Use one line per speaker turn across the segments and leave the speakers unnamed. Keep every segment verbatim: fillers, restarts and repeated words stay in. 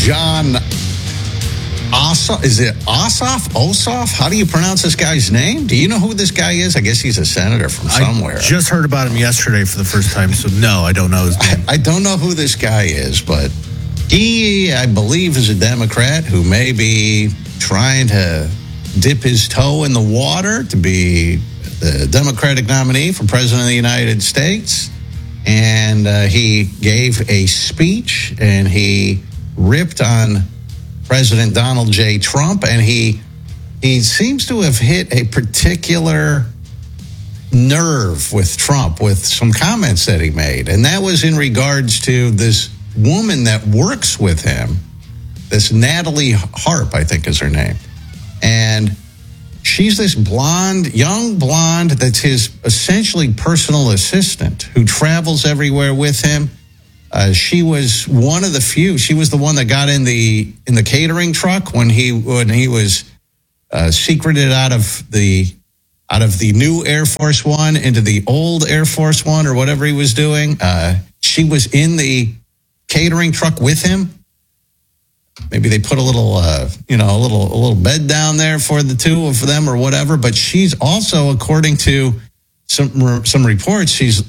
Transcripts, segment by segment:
Jon Ossoff. Is it Ossoff? Ossoff? How do you pronounce this guy's name? Do you know who this guy is? I guess he's a senator from somewhere.
I just heard about him yesterday for the first time, so no, I don't know his name.
I, I don't know who this guy is, but he, I believe, is a Democrat who may be trying to dip his toe in the water to be the Democratic nominee for President of the United States. And uh, he gave a speech, and he ripped on President Donald J. Trump, and he he seems to have hit a particular nerve with Trump with some comments that he made. And that was in regards to this woman that works with him, this Natalie Harp, I think is her name. And she's this blonde, young blonde that's his essentially personal assistant who travels everywhere with him. Uh, she was one of the few. She was the one that got in the in the catering truck when he when he was uh, secreted out of the out of the new Air Force One into the old Air Force One or whatever he was doing. Uh, she was in the catering truck with him. Maybe they put a little, uh, you know, a little a little bed down there for the two of them or whatever. But she's also, according to some some reports, she's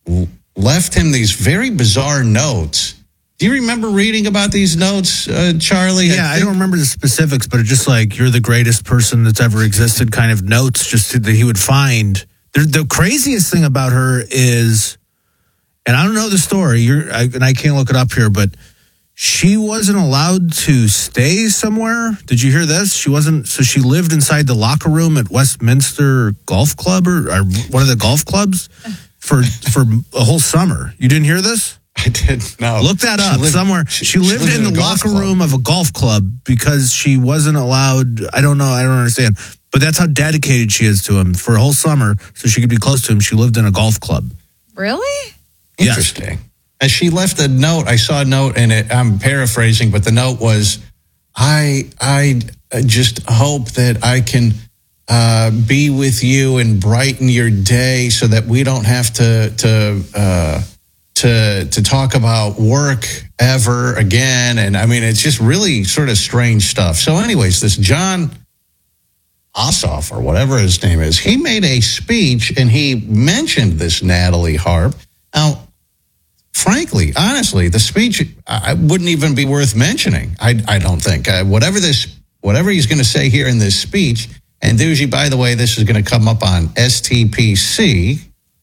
left him these very bizarre notes. Do you remember reading about these notes, uh, Charlie?
Yeah, I, I don't remember the specifics, but it's just like, you're the greatest person that's ever existed kind of notes just that he would find. The, the craziest thing about her is, and I don't know the story, you're, I, and I can't look it up here, but she wasn't allowed to stay somewhere. Did you hear this? She wasn't, so she lived inside the locker room at Westminster Golf Club or, or one of the golf clubs for for a whole summer. You didn't hear this?
I didn't know.
Look that up
lived,
somewhere.
She,
she lived,
she lived
in, in the locker club. room of a golf club because she wasn't allowed. I don't know. I don't understand. But that's how dedicated she is to him for a whole summer so she could be close to him. She lived in a golf club.
Really?
Interesting.
Yes.
And she left a note. I saw a note in it. I'm paraphrasing, but the note was, I, I just hope that I can uh, be with you and brighten your day so that we don't have to, to, uh, to, to talk about work ever again. And I mean, it's just really sort of strange stuff. So anyways, this Jon Ossoff or whatever his name is, he made a speech and he mentioned this Natalie Harp. Now, frankly, honestly, the speech I wouldn't even be worth mentioning. I, I don't think uh, whatever this, whatever he's going to say here in this speech. And Doogie, by the way, this is going to come up on S T P C.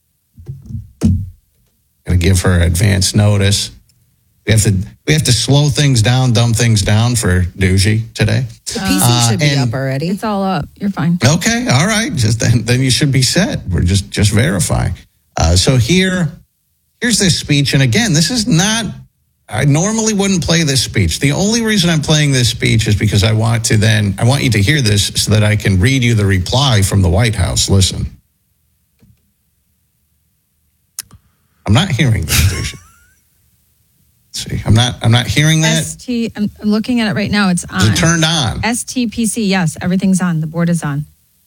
Going to give her advance notice. We have to we have to slow things down, dumb things down for Doogie today.
The P C should uh, be up already.
It's all up. You're fine.
Okay, all right. Just then, then you should be set. We're just just verifying. Uh, so here. Here's this speech, and again, this is not, I normally wouldn't play this speech. The only reason I'm playing this speech is because I want to then, I want you to hear this so that I can read you the reply from the White House. Listen. I'm not hearing this, Let's see, I'm not, I'm not hearing that.
S T, I'm looking at it right now. It's on.
Is it turned on?
S T P C, yes, everything's on. The board is on.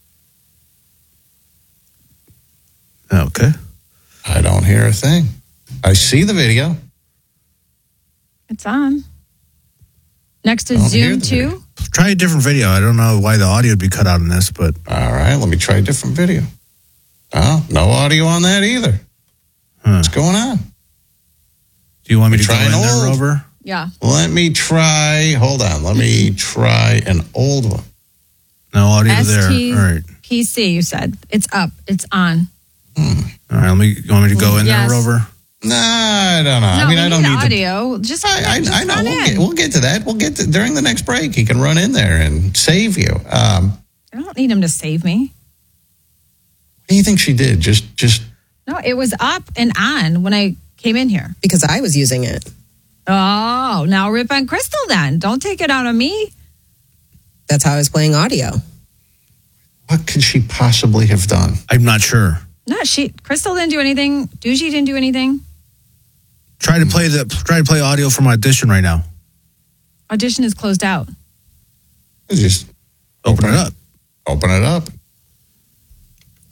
Okay.
I don't hear a thing. I see the video.
It's on. Next to Zoom too.
Try a different video. I don't know why the audio would be cut out in this, but.
All right, let me try a different video. Oh, no audio on that either. Huh. What's going on?
Do you want me to try in there, Rover?
Yeah.
Let me try, hold on, let me try an old one.
No audio there. All right.
P C, you said. It's up. It's on.
Hmm.
All right, let me, you want me to go in
yes.
there, Rover?
Nah, I don't know.
No,
I mean,
we
I don't
need
need
audio.
To,
just,
I, I,
just
I know.
run
We'll
in.
get, we'll get to that. We'll get to during the next break. He can run in there and save you. Um,
I don't need him to save me.
What do you think she did? Just, just.
No, it was up and on when I came in here.
Because I was using it.
Oh, now rip on Crystal then. Don't take it out on me.
That's how I was playing audio.
What could she possibly have done?
I'm not sure.
No, she. Crystal didn't do anything. Doogie didn't do anything.
Try to play the. Try to play audio from Audition right now.
Audition is closed out.
Just
open, open it up.
Open it up.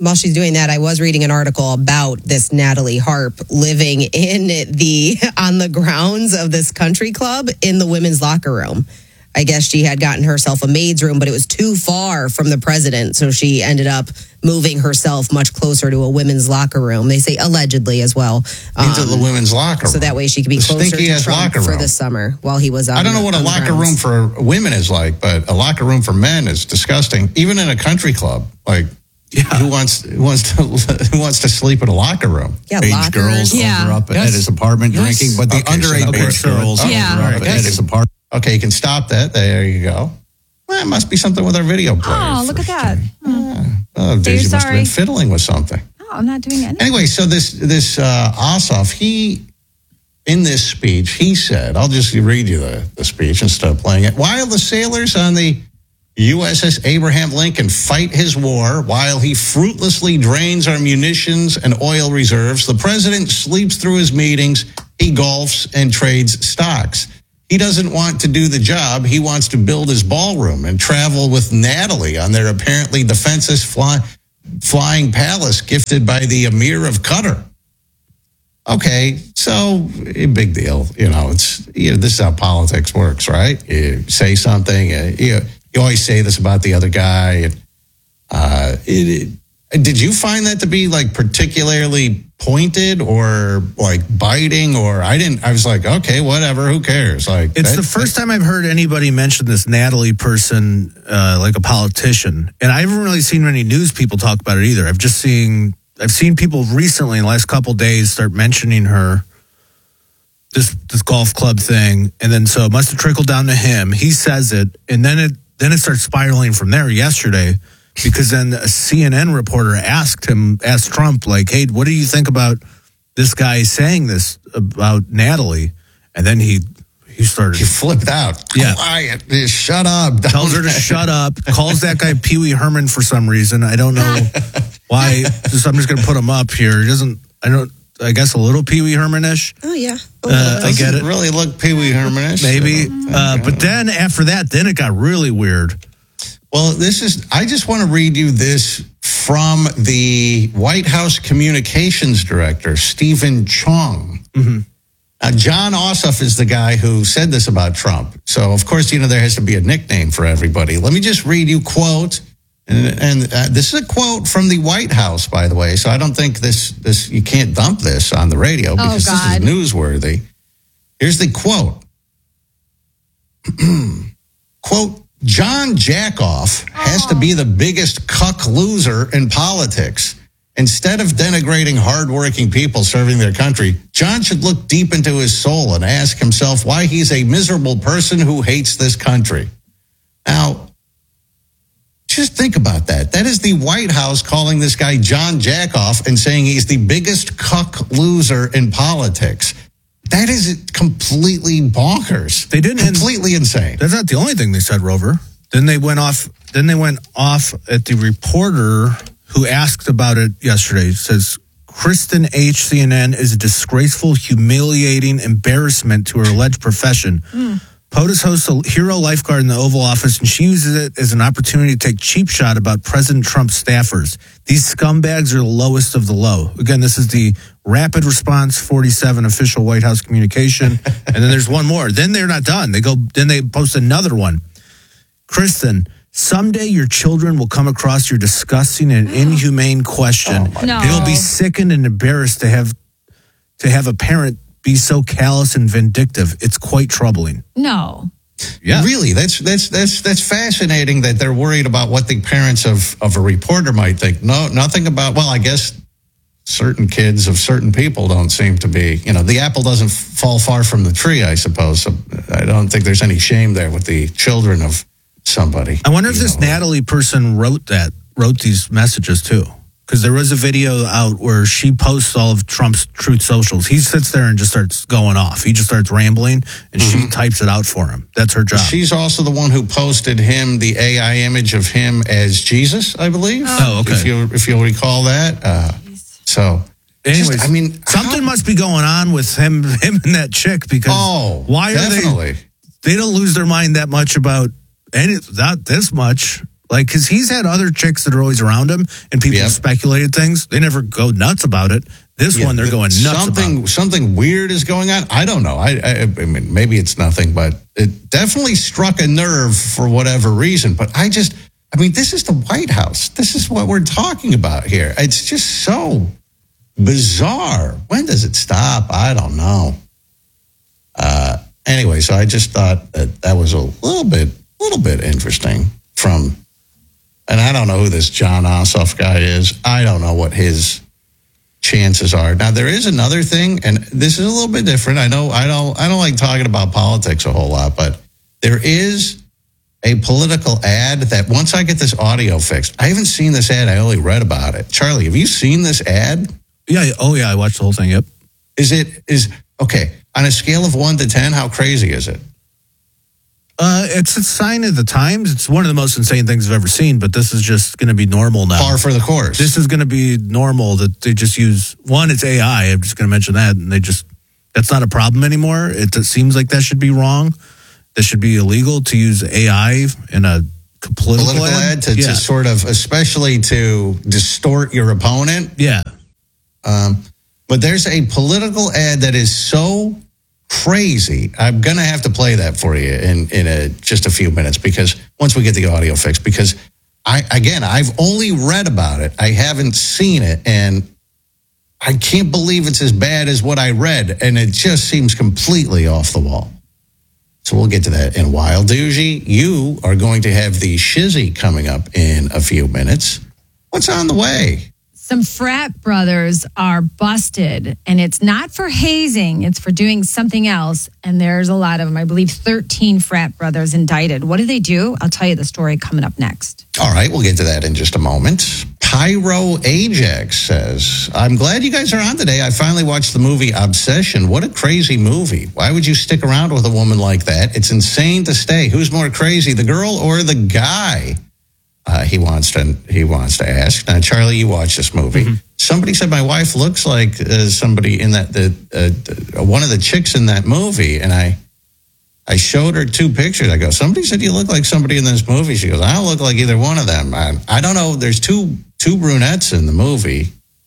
while she's doing that, I was reading an article about this Natalie Harp living in the on the grounds of this country club in the women's locker room. I guess she had gotten herself a maid's room, but it was too far from the president, so she ended up moving herself much closer to a women's locker room. They say allegedly as well.
Um, Into the women's locker room.
So that way she could be
the
closer to Trump
locker
for
room.
the summer while he was out.
I don't know what a locker room for women is like, but a locker room for men is disgusting. Even in a country club, like yeah. who wants who wants to who wants to sleep in a locker room?
Yeah,
Age girls
yeah.
over up
yes.
at his apartment
yes.
drinking, but the
okay,
underage
so
girls
yeah.
over up at his apartment. Okay, you can stop that. There you go. Well, it must be something with our video player.
Oh, look at that.
Yeah. Oh, Daisy must have been fiddling with something.
Oh, I'm not doing anything.
Anyway, so this this uh, Ossoff, he, in this speech, he said, I'll just read you the, the speech and start playing it. While the sailors on the U S S Abraham Lincoln fight his war, while he fruitlessly drains our munitions and oil reserves, the president sleeps through his meetings, he golfs and trades stocks. He doesn't want to do the job. He wants to build his ballroom and travel with Natalie on their apparently defenseless fly, flying palace gifted by the Emir of Qatar. Okay, so a big deal. You know, it's you know, this is how politics works, right? You say something, uh, you, you always say this about the other guy. And, uh, it, it, did you find that to be like particularly pointed or like biting? Or I didn't. I was like, okay, whatever. Who cares? Like,
it's
that,
the first time I've heard anybody mention this Natalie person, uh, like a politician, and I haven't really seen many news people talk about it either. I've just seen. I've seen people recently in the last couple of days start mentioning her, this this golf club thing, and then so it must have trickled down to him. He says it, and then it then it starts spiraling from there yesterday, because then a C N N reporter asked him, asked Trump, like, "Hey, what do you think about this guy saying this about Natalie?" And then he he started.
He flipped out.
Yeah,
quiet. Shut up.
Tells her to shut up. Calls that guy Pee Wee Herman for some reason. I don't know why. Just, I'm just going to put him up here. He doesn't. I don't. I guess a little Pee Wee Herman-ish.
Oh yeah.
Uh, I get it.
Really look Pee Wee Herman-ish.
Maybe. Uh, but then after that, then it got really weird.
Well, this is. I just want to read you this from the White House Communications Director, Stephen Chong. Mm-hmm. Uh, John Ossoff is the guy who said this about Trump. So, of course, you know, there has to be a nickname for everybody. Let me just read you quote. And, and uh, this is a quote from the White House, by the way. So I don't think this, this you can't dump this on the radio because
oh, God.
this is newsworthy. Here's the quote. Quote, John Jackoff has to be the biggest cuck loser in politics. Instead of denigrating hardworking people serving their country, John should look deep into his soul and ask himself why he's a miserable person who hates this country. Now, just think about that. That is the White House calling this guy John Jackoff and saying he's the biggest cuck loser in politics. That is completely bonkers.
They didn't
completely insane.
That's not the only thing they said, Rover. Then they went off. Then they went off at the reporter who asked about it yesterday. It says, Kristen H. C N N is a disgraceful, humiliating embarrassment to her alleged profession. Mm. POTUS hosts a hero lifeguard in the Oval Office, and she uses it as an opportunity to take cheap shot about President Trump's staffers. These scumbags are the lowest of the low. Again, this is the Rapid Response forty-seven official White House communication. And then there's one more. Then they're not done. They go. Then they post another one. Kristen, someday your children will come across your disgusting and inhumane question.
Oh no.
They will be sickened and embarrassed to have to have a parent be so callous and vindictive. It's quite troubling.
No.
Yeah.
Really, that's that's that's that's fascinating that they're worried about what the parents of, of a reporter might think. No, nothing about, well, I guess certain kids of certain people don't seem to be, you know, the apple doesn't fall far from the tree, I suppose. So I don't think there's any shame there with the children of somebody.
I wonder if
you
this
know.
Natalie person wrote that, wrote these messages too. Because there was a video out where she posts all of Trump's Truth Socials. He sits there and just starts going off. He just starts rambling, and mm-hmm. she types it out for him. That's her job.
She's also the one who posted him the A I image of him as Jesus, I believe.
Oh, okay.
If you if you'll recall that. Uh, so,
anyways,
just, I mean,
something
how,
must be going on with him, him and that chick. Because
oh,
why are
definitely.
they? They don't lose their mind that much about any not this much. Like, because he's had other chicks that are always around him, and people
Yep.
speculated things. They never go nuts about it. This
Yeah,
one, they're
but
going nuts
something,
about.
Something weird is going on. I don't know. I, I, I mean, maybe it's nothing, but it definitely struck a nerve for whatever reason. But I just, I mean, this is the White House. This is what we're talking about here. It's just so bizarre. When does it stop? I don't know. Uh, anyway, so I just thought that that was a little bit, little bit interesting from, and I don't know who this John Ossoff guy is. I don't know what his chances are. Now there is another thing, and this is a little bit different. I know I don't, I don't like talking about politics a whole lot, but there is a political ad that once I get this audio fixed, I haven't seen this ad. I only read about it. Charlie, have you seen this ad?
Yeah. Oh, yeah. I watched the whole thing. Yep.
Is it is okay on a scale of one to ten? How crazy is it?
Uh, it's a sign of the times. It's one of the most insane things I've ever seen, but this is just going to be normal now.
Par for the course.
This is going to be normal that they just use one. It's A I. I'm just going to mention that, and they just that's not a problem anymore. It, it seems like that should be wrong. That should be illegal to use A I in a political,
political ad,
ad
to,
yeah.
to sort of, especially to distort your opponent.
Yeah.
Um, but there's a political ad that is so crazy. I'm going to have to play that for you in, in a, just a few minutes, because once we get the audio fixed, because I, again, I've only read about it. I haven't seen it. And I can't believe it's as bad as what I read. And it just seems completely off the wall. So we'll get to that in a while. Doogie, you are going to have the shizzy coming up in a few minutes. What's on the way?
Some frat brothers are busted, and it's not for hazing, it's for doing something else. And there's a lot of them. I believe thirteen frat brothers indicted. What do they do? I'll tell you the story coming up next.
All right, we'll get to that in just a moment. Pyro Ajax says, I'm glad you guys are on today. I finally watched the movie Obsession. What a crazy movie. Why would you stick around with a woman like that? It's insane to stay. Who's more crazy, the girl or the guy? Uh, he wants to he wants to ask. Now, Charlie, you watched this movie. Mm-hmm. Somebody said my wife looks like uh, somebody in that, the uh, one of the chicks in that movie. And I I showed her two pictures. I go, somebody said you look like somebody in this movie. She goes, I don't look like either one of them. I, I don't know. There's two two brunettes in the movie.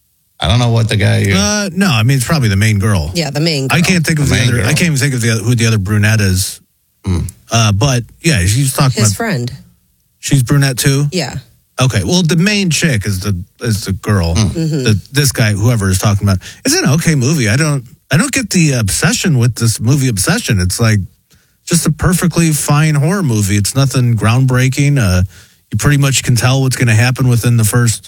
I don't know what the guy.
Uh, no, I mean, it's probably the main girl.
Yeah, the main girl.
I can't think of
The
the,
main
other.
girl.
I can't even think of the other, who the other brunette is.
Mm.
Uh, but yeah, she's talking
His
about.
friend.
She's brunette too.
Yeah.
Okay, well, the main chick is the is the girl.
Mm-hmm.
The, this guy, whoever is talking about, it's an okay movie. I don't I don't get the obsession with this movie. Obsession. It's like just a perfectly fine horror movie. It's nothing groundbreaking. Uh, you pretty much can tell what's going to happen within the first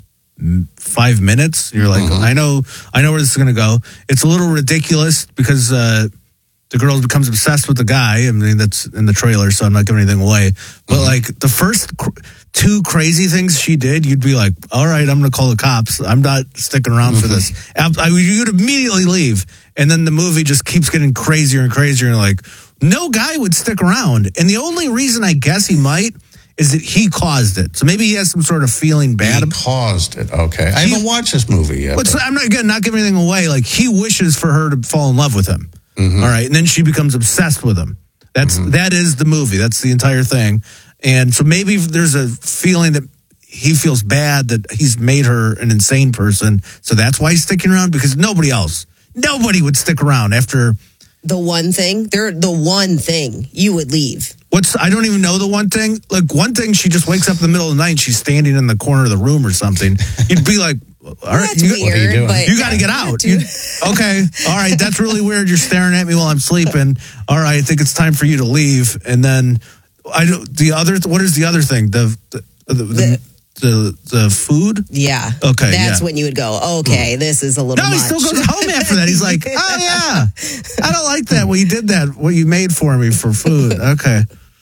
five minutes. You're like,
Mm-hmm.
I know, I know where this is going to go. It's a little ridiculous because uh, the girl becomes obsessed with the guy. I mean, that's in the trailer, so I'm not giving anything away. But
Mm-hmm.
like the first cr- two crazy things she did, you'd be like, all right, I'm going to call the cops. I'm not sticking around
Mm-hmm.
for this. I, you'd immediately leave. And then the movie just keeps getting crazier and crazier. And like, no guy would stick around. And the only reason I guess he might is that he caused it. So maybe he has some sort of feeling bad.
He caused it. Okay. I
He-
haven't watched this movie yet.
But
but-
I'm not again not giving anything away. Like he wishes for her to fall in love with him.
Mm-hmm.
All right, and then she becomes obsessed with him. That's that is the movie. That's the entire thing. And so maybe there's a feeling that he feels bad that he's made her an insane person. So that's why he's sticking around, because nobody else, nobody would stick around after.
The one thing, they're the one thing you would leave.
What's I don't even know the one thing. Like one thing, she just wakes up in the middle of the night and she's standing in the corner of the room or something. You'd be like, all right,
That's
you,
weird.
what are you doing?
But
you got to get out. You, okay. All right. That's really weird. You're staring at me while I'm sleeping. All right. I think it's time for you to leave. And then I don't, the other, what is the other thing? The, the, the, the, the, the food?
Yeah.
Okay,
That's
yeah.
when you would go, okay, this is a little
No,
much.
he still goes home after that. He's like, oh, yeah. I don't like that. Well, you did that. What you made for me for food. Okay.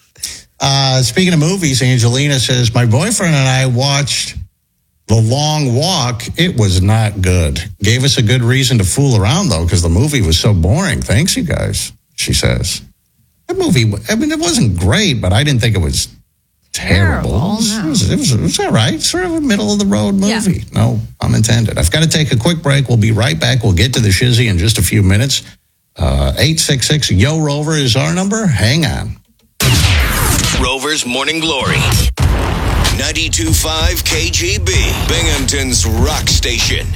Uh, speaking of movies, Angelina says, my boyfriend and I watched The Long Walk. It was not good. Gave us a good reason to fool around, though, because the movie was so boring. Thanks, you guys, she says. That movie, I mean, it wasn't great, but I didn't think it was terrible.
Terrible,
It, was,
no.
it, was, it, was, it was all right. Sort of a middle-of-the-road
Yeah.
movie. No pun intended. I've got to take a quick break. We'll be right back. We'll get to the shizzy in just a few minutes. Uh, eight six six, Yo Rover is our number. Hang on.
Rover's Morning Glory. ninety-two point five K G B, Binghamton's rock station.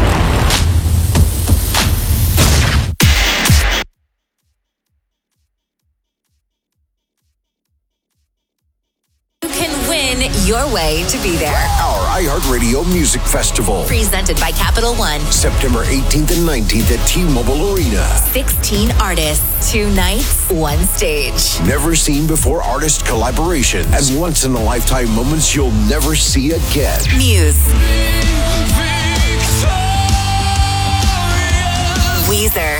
Your way to be there.
Our iHeartRadio Music Festival.
Presented by Capital One.
September eighteenth and nineteenth at T-Mobile Arena.
sixteen artists, two nights, one stage.
Never seen before artist collaborations and once in a lifetime moments you'll never see again.
Muse. Weezer.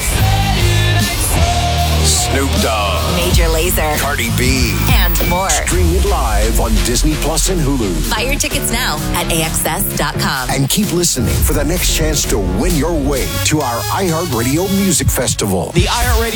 Snoop Dogg.
Major Lazer.
Cardi B.
And more.
Stream it live on Disney Plus and Hulu.
Buy your tickets now at A X S dot com.
And keep listening for the next chance to win your way to our iHeartRadio Music Festival.
The iHeartRadio